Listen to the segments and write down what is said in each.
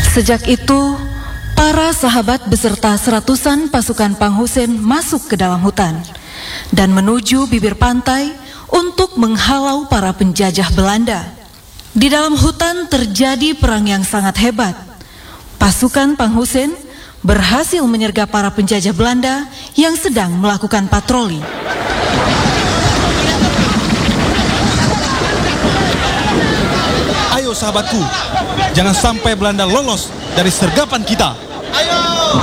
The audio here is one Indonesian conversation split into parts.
Sejak itu, para sahabat beserta seratusan pasukan Pang Husen masuk ke dalam hutan dan menuju bibir pantai untuk menghalau para penjajah Belanda. Di dalam hutan terjadi perang yang sangat hebat. Pasukan Pang Husen berhasil menyergap para penjajah Belanda yang sedang melakukan patroli. Ayo sahabatku, jangan sampai Belanda lolos dari sergapan kita. Ayo!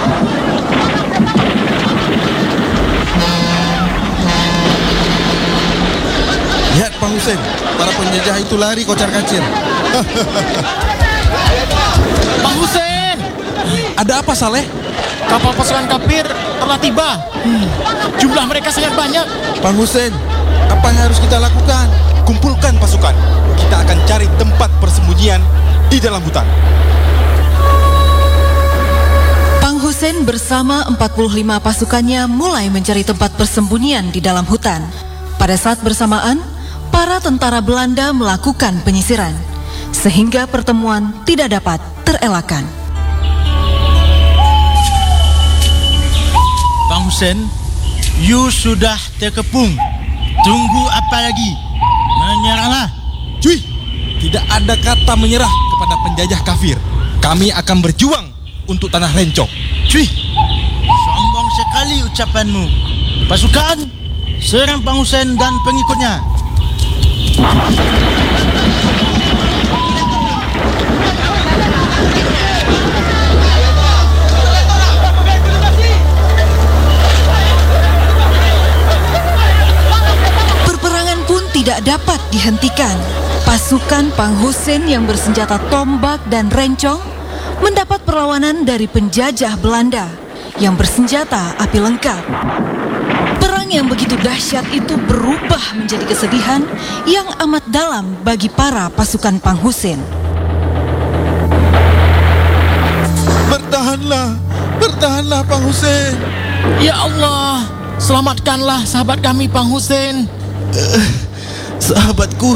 Lihat Pang Husen, para penjajah itu lari kocar-kacir. Pang Husen! Ada apa, Saleh? Kapal pasukan kafir telah tiba. Jumlah mereka sangat banyak. Pang Husen, apa yang harus kita lakukan? Kumpulkan pasukan. Kita akan cari tempat persembunyian di dalam hutan. Pang Husen bersama 45 pasukannya mulai mencari tempat persembunyian di dalam hutan. Pada saat bersamaan, para tentara Belanda melakukan penyisiran, sehingga pertemuan tidak dapat terelakkan. Pang Husen, you sudah terkepung. Tunggu apa lagi? Menyerahlah. Cuy, tidak ada kata menyerah kepada penjajah kafir. Kami akan berjuang untuk tanah Rencong. Cuy, sombong sekali ucapanmu. Pasukan, serang Pang Husen dan pengikutnya. Perperangan pun tidak dapat dihentikan. Pasukan Pang Husen yang bersenjata tombak dan rencong mendapat perlawanan dari penjajah Belanda yang bersenjata api lengkap. Perang yang begitu dahsyat itu berubah menjadi kesedihan yang amat dalam bagi para pasukan Pang Husen. Bertahanlah, bertahanlah Pang Husen. Ya Allah, selamatkanlah sahabat kami Pang Husen. Sahabatku